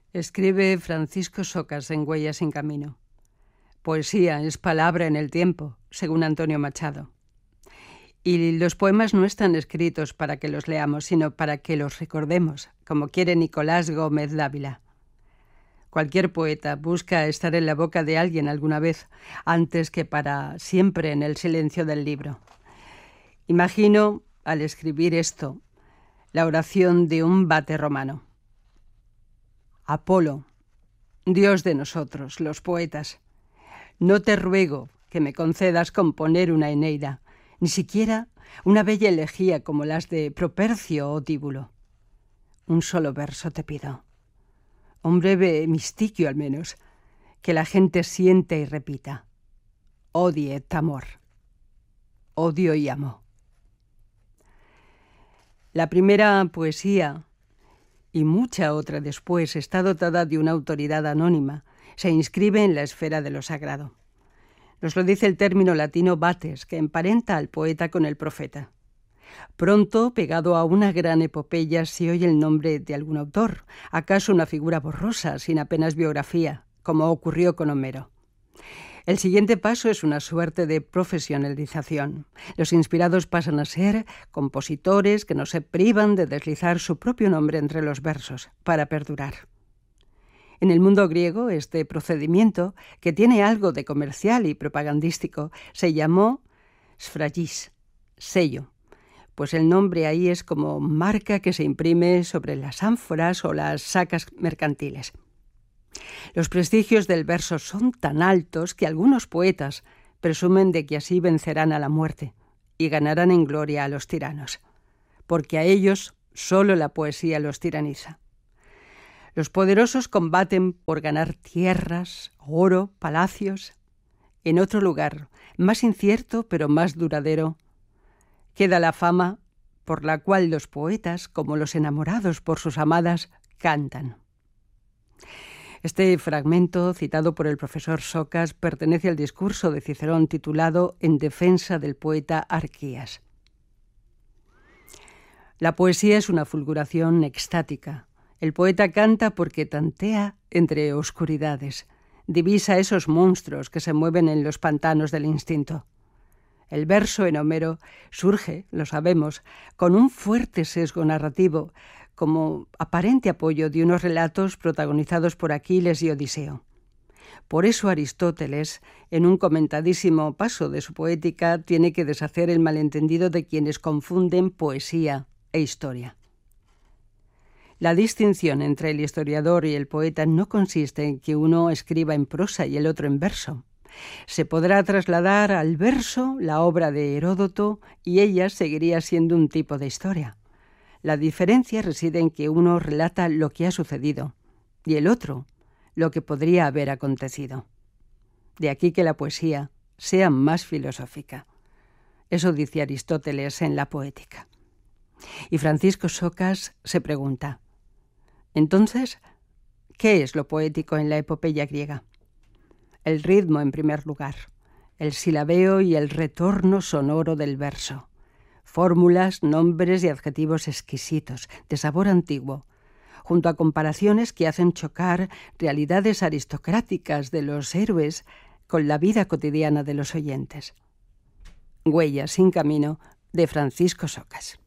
Escribe Francisco Socas en Huellas sin camino. Poesía es palabra en el tiempo, según Antonio Machado. Y los poemas no están escritos para que los leamos, sino para que los recordemos, como quiere Nicolás Gómez Dávila. Cualquier poeta busca estar en la boca de alguien alguna vez, antes que para siempre en el silencio del libro. Imagino, al escribir esto, la oración de un vate romano. Apolo, Dios de nosotros, los poetas, no te ruego que me concedas componer una Eneida, ni siquiera una bella elegía como las de Propercio o Tíbulo. Un solo verso te pido, un breve mistiquio al menos, que la gente siente y repita. Odie et amor. Odio y amo. La primera poesía, y mucha otra después, está dotada de una autoridad anónima, se inscribe en la esfera de lo sagrado. Nos lo dice el término latino vates, que emparenta al poeta con el profeta. Pronto, pegado a una gran epopeya, se oye el nombre de algún autor, acaso una figura borrosa, sin apenas biografía, como ocurrió con Homero. El siguiente paso es una suerte de profesionalización. Los inspirados pasan a ser compositores que no se privan de deslizar su propio nombre entre los versos para perdurar. En el mundo griego, este procedimiento, que tiene algo de comercial y propagandístico, se llamó sfragis, sello, pues el nombre ahí es como marca que se imprime sobre las ánforas o las sacas mercantiles. Los prestigios del verso son tan altos que algunos poetas presumen de que así vencerán a la muerte y ganarán en gloria a los tiranos, porque a ellos solo la poesía los tiraniza. Los poderosos combaten por ganar tierras, oro, palacios. En otro lugar, más incierto pero más duradero, queda la fama por la cual los poetas, como los enamorados por sus amadas, cantan. Este fragmento, citado por el profesor Socas, pertenece al discurso de Cicerón titulado En defensa del poeta Arquías. La poesía es una fulguración extática. El poeta canta porque tantea entre oscuridades, divisa esos monstruos que se mueven en los pantanos del instinto. El verso en Homero surge, lo sabemos, con un fuerte sesgo narrativo, como aparente apoyo de unos relatos protagonizados por Aquiles y Odiseo. Por eso Aristóteles, en un comentadísimo paso de su poética, tiene que deshacer el malentendido de quienes confunden poesía e historia. La distinción entre el historiador y el poeta no consiste en que uno escriba en prosa y el otro en verso. Se podrá trasladar al verso la obra de Heródoto y ella seguiría siendo un tipo de historia. La diferencia reside en que uno relata lo que ha sucedido y el otro lo que podría haber acontecido. De aquí que la poesía sea más filosófica. Eso dice Aristóteles en la Poética. Y Francisco Socas se pregunta, entonces, ¿qué es lo poético en la epopeya griega? El ritmo, en primer lugar, el silabeo y el retorno sonoro del verso. Fórmulas, nombres y adjetivos exquisitos, de sabor antiguo, junto a comparaciones que hacen chocar realidades aristocráticas de los héroes con la vida cotidiana de los oyentes. Huellas sin camino, de Francisco Socas.